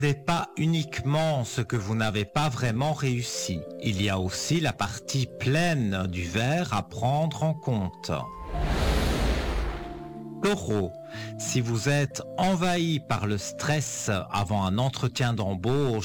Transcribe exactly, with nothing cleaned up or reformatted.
n'est pas uniquement ce que vous n'avez pas vraiment réussi. Il y a aussi la partie pleine du verre à prendre en compte. Taureau, si vous êtes envahi par le stress avant un entretien d'embauche